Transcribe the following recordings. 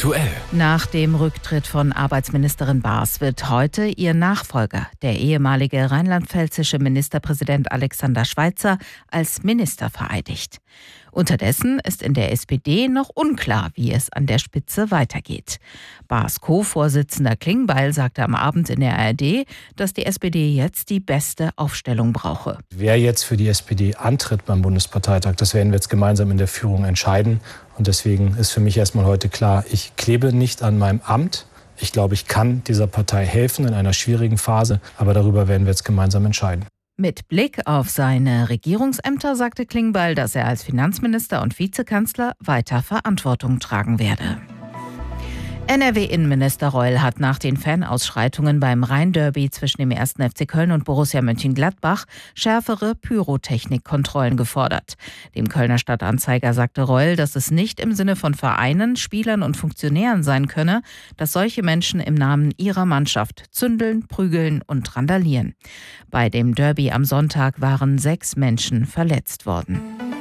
aktuell. Nach dem Rücktritt von Arbeitsministerin Baas wird heute ihr Nachfolger, der ehemalige rheinland-pfälzische Ministerpräsident Alexander Schweitzer, als Minister vereidigt. Unterdessen ist in der SPD noch unklar, wie es an der Spitze weitergeht. Baas Co-Vorsitzender Klingbeil sagte am Abend in der ARD, dass die SPD jetzt die beste Aufstellung brauche. Wer jetzt für die SPD antritt beim Bundesparteitag, das werden wir jetzt gemeinsam in der Führung entscheiden. Und deswegen ist für mich erstmal heute klar, ich klebe nicht an meinem Amt. Ich glaube, ich kann dieser Partei helfen in einer schwierigen Phase, aber darüber werden wir jetzt gemeinsam entscheiden. Mit Blick auf seine Regierungsämter sagte Klingbeil, dass er als Finanzminister und Vizekanzler weiter Verantwortung tragen werde. NRW-Innenminister Reul hat nach den Fanausschreitungen beim Rhein-Derby zwischen dem 1. FC Köln und Borussia Mönchengladbach schärfere Pyrotechnikkontrollen gefordert. Dem Kölner Stadtanzeiger sagte Reul, dass es nicht im Sinne von Vereinen, Spielern und Funktionären sein könne, dass solche Menschen im Namen ihrer Mannschaft zündeln, prügeln und randalieren. Bei dem Derby am Sonntag waren 6 Menschen verletzt worden.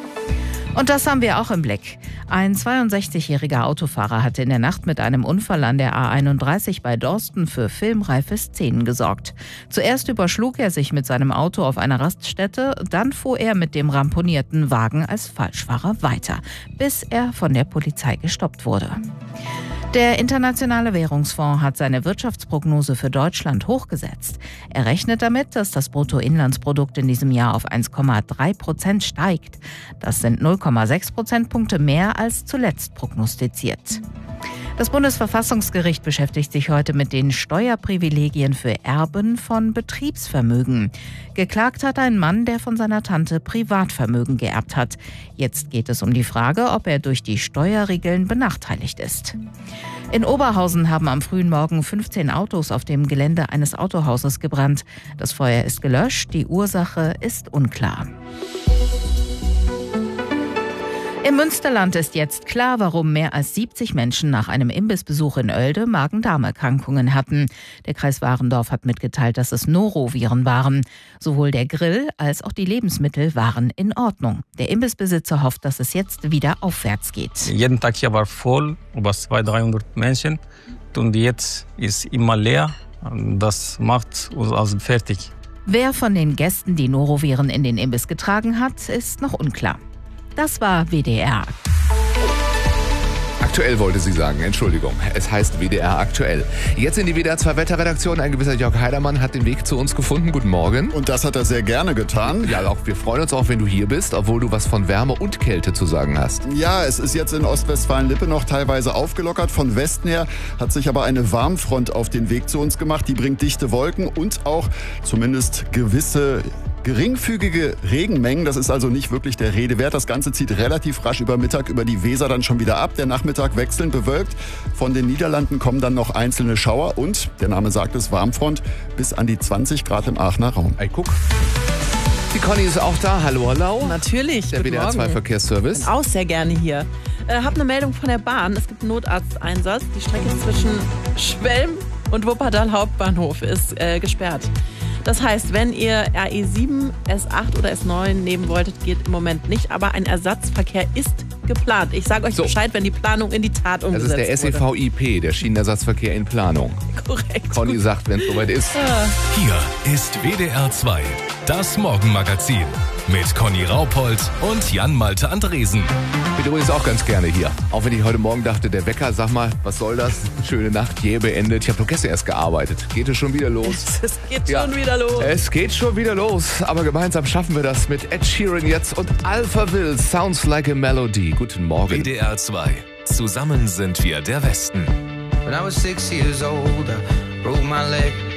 Und das haben wir auch im Blick. Ein 62-jähriger Autofahrer hatte in der Nacht mit einem Unfall an der A31 bei Dorsten für filmreife Szenen gesorgt. Zuerst überschlug er sich mit seinem Auto auf einer Raststätte, dann fuhr er mit dem ramponierten Wagen als Falschfahrer weiter, bis er von der Polizei gestoppt wurde. Der Internationale Währungsfonds hat seine Wirtschaftsprognose für Deutschland hochgesetzt. Er rechnet damit, dass das Bruttoinlandsprodukt in diesem Jahr auf 1,3% steigt. Das sind 0,6 Prozentpunkte mehr als zuletzt prognostiziert. Das Bundesverfassungsgericht beschäftigt sich heute mit den Steuerprivilegien für Erben von Betriebsvermögen. Geklagt hat ein Mann, der von seiner Tante Privatvermögen geerbt hat. Jetzt geht es um die Frage, ob er durch die Steuerregeln benachteiligt ist. In Oberhausen haben am frühen Morgen 15 Autos auf dem Gelände eines Autohauses gebrannt. Das Feuer ist gelöscht, die Ursache ist unklar. Im Münsterland ist jetzt klar, warum mehr als 70 Menschen nach einem Imbissbesuch in Oelde Magen-Darm-Erkrankungen hatten. Der Kreis Warendorf hat mitgeteilt, dass es Noroviren waren. Sowohl der Grill als auch die Lebensmittel waren in Ordnung. Der Imbissbesitzer hofft, dass es jetzt wieder aufwärts geht. Jeden Tag hier war voll, über 200-300 Menschen. Und jetzt ist immer leer. Das macht uns also fertig. Wer von den Gästen die Noroviren in den Imbiss getragen hat, ist noch unklar. Das war WDR. Aktuell wollte sie sagen, Entschuldigung. Es heißt WDR aktuell. Jetzt in die WDR 2 Wetterredaktion. Ein gewisser Jörg Heidermann hat den Weg zu uns gefunden. Guten Morgen. Und das hat er sehr gerne getan. Ja, auch wir freuen uns auch, wenn du hier bist, obwohl du was von Wärme und Kälte zu sagen hast. Ja, es ist jetzt in Ostwestfalen-Lippe noch teilweise aufgelockert. Von Westen her hat sich aber eine Warmfront auf den Weg zu uns gemacht. Die bringt dichte Wolken und auch zumindest gewisse geringfügige Regenmengen. Das ist also nicht wirklich der Rede wert. Das Ganze zieht relativ rasch über Mittag über die Weser dann schon wieder ab. Der Nachmittag wechselnd bewölkt. Von den Niederlanden kommen dann noch einzelne Schauer und, der Name sagt es, Warmfront bis an die 20 Grad im Aachener Raum. Ey, guck. Die Conny ist auch da. Hallo, hallo. Natürlich. Der WDR 2 Verkehrsservice. Bin auch sehr gerne hier. Hab eine Meldung von der Bahn. Es gibt einen Notarzteinsatz. Die Strecke zwischen Schwelm und Wuppertal Hauptbahnhof ist gesperrt. Das heißt, wenn ihr RE7, S8 oder S9 nehmen wolltet, geht im Moment nicht. Aber ein Ersatzverkehr ist geplant. Ich sage euch Bescheid, wenn die Planung in die Tat umgesetzt wurde. Das ist der SEVIP, der Schienenersatzverkehr in Planung. Korrekt. Conny sagt, wenn es soweit ist. Hier ist WDR 2, das Morgenmagazin mit Conny Raupold und Jan-Malte Andresen. Ich bin übrigens auch ganz gerne hier. Auch wenn ich heute Morgen dachte, der Wecker, sag mal, was soll das? Schöne Nacht, jäh beendet. Ich habe doch gestern erst gearbeitet. Geht es schon wieder los? Es geht schon wieder los. Es geht schon wieder los. Aber gemeinsam schaffen wir das mit Ed Sheeran jetzt und Alphaville. Sounds like a melody. Guten Morgen. WDR 2. Zusammen sind wir der Westen. When I was 6 years old, I broke my leg.